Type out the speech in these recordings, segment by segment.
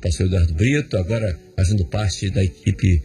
pastor Eduardo Brito, agora fazendo parte da equipe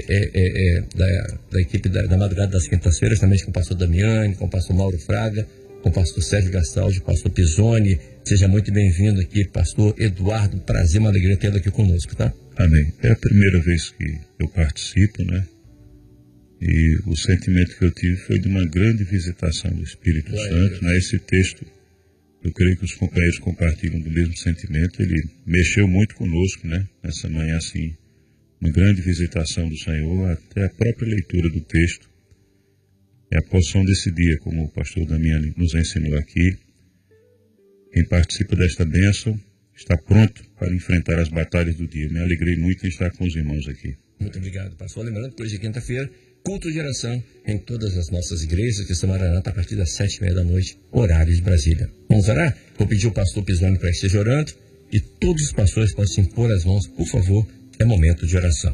da equipe da Madrugada das Quintas-feiras, também com o pastor Damiani, com o pastor Mauro Fraga, com o pastor Sérgio Gastaldi, pastor Pisoni. Seja muito bem-vindo aqui, pastor Eduardo. Prazer, uma alegria tê-lo aqui conosco, tá? Amém. É a primeira vez que eu participo, né? E o sentimento que eu tive foi de uma grande visitação do Espírito Santo, né? Esse texto, eu creio que os companheiros compartilham do mesmo sentimento. Ele mexeu muito conosco, né? Nessa manhã, assim, uma grande visitação do Senhor, até a própria leitura do texto. É a porção desse dia, como o pastor Damiani nos ensinou aqui. Quem participa desta bênção está pronto para enfrentar as batalhas do dia. Me alegrei muito em estar com os irmãos aqui. Muito obrigado, pastor. Lembrando que hoje é quinta-feira, culto de oração em todas as nossas igrejas, que estão Maranata, a partir das 7h30 da noite, horário de Brasília. Vamos orar? Vou pedir ao pastor Pisoni para que esteja orando, e todos os pastores podem se impor as mãos, por favor. É momento de oração.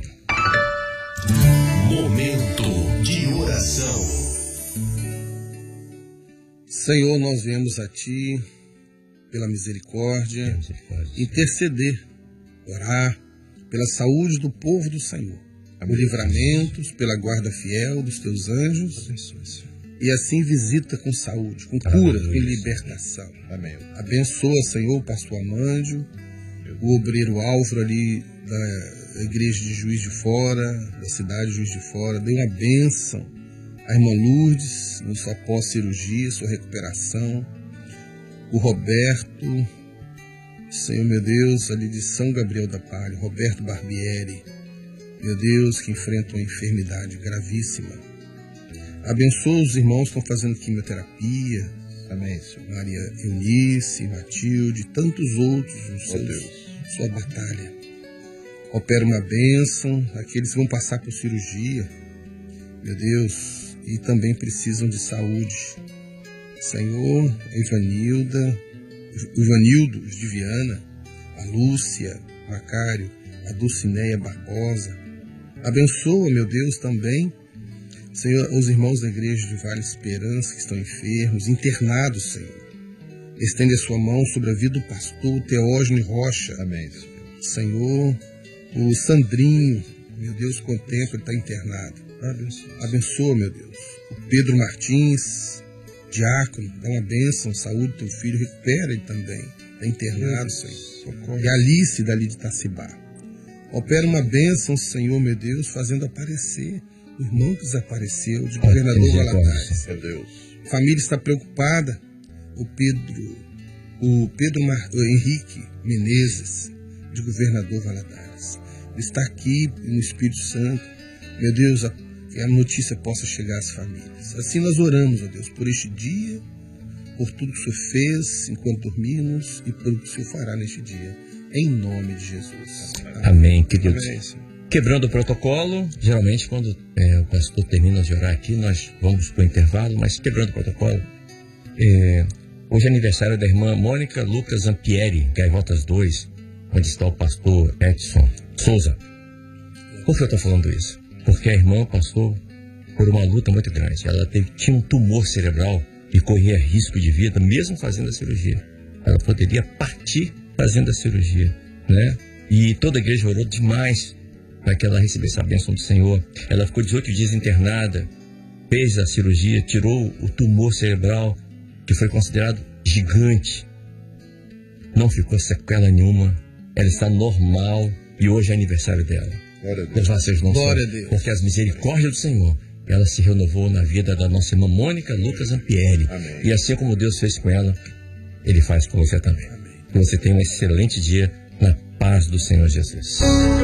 Momento de oração. Senhor, nós viemos a Ti pela misericórdia, interceder, orar pela saúde do povo do Senhor, por livramentos, pela guarda fiel dos Teus anjos, e assim visita com saúde, com cura, com libertação. Amém. Abençoa, Senhor, o pastor Amândio, o obreiro Álvaro ali da igreja de Juiz de Fora, da cidade de Juiz de Fora. Dê uma bênção à irmã Lourdes, no sua pós-cirurgia, sua recuperação. O Roberto, Senhor meu Deus, ali de São Gabriel da Palha, Roberto Barbieri, meu Deus, que enfrenta uma enfermidade gravíssima. Abençoa os irmãos que estão fazendo quimioterapia. Amém, Senhor. Maria Eunice, Matilde, tantos outros no sua batalha. Opera uma bênção, aqueles que vão passar por cirurgia, meu Deus, e também precisam de saúde. Senhor, o Ivanildo de Viana, a Lúcia Macário, a Dulcineia Barbosa. Abençoa, meu Deus, também, Senhor, os irmãos da igreja de Vale Esperança que estão enfermos, internados, Senhor. Estende a sua mão sobre a vida do pastor Teógeno Rocha. Amém. Senhor, o Sandrinho, meu Deus, contempla, ele está internado. Abençoa, meu Deus. O Pedro Martins, diácono, dá uma bênção, saúde do teu filho, recupera ele também. Está internado, Senhor. E a Alice, dali de Itacibá. Opera uma bênção, Senhor, meu Deus, fazendo aparecer o irmão que desapareceu, de Governador Valadares. Meu Deus. A família está preocupada. O Henrique Menezes, de Governador Valadares. Ele está aqui no Espírito Santo. Meu Deus, que a notícia possa chegar às famílias. Assim nós oramos, ó Deus, por este dia, por tudo que o Senhor fez enquanto dormimos e por o que o Senhor fará neste dia. Em nome de Jesus. Amém, queridos. Amém. Quebrando o protocolo, geralmente quando o pastor termina de orar aqui, nós vamos para o intervalo, mas quebrando o protocolo, hoje é aniversário da irmã Mônica Lucas Ampieri, Gaivotas 2, onde está o pastor Edson Souza. Por que eu estou falando isso? Porque a irmã passou por uma luta muito grande. Ela tinha um tumor cerebral e corria risco de vida, mesmo fazendo a cirurgia. Ela poderia partir fazendo a cirurgia, né? E toda a igreja orou demais para que ela recebesse a bênção do Senhor. Ela ficou 18 dias internada, fez a cirurgia, tirou o tumor cerebral, que foi considerado gigante. Não ficou sequela nenhuma. Ela está normal e hoje é aniversário dela. Glória a Deus. Louvado seja o nome do Senhor. Glória a Deus. Porque as misericórdias do Senhor, ela se renovou na vida da nossa irmã Mônica Lucas Ampieri. Amém. E assim como Deus fez com ela, Ele faz com você também. Amém. Que você tenha um excelente dia na paz do Senhor Jesus.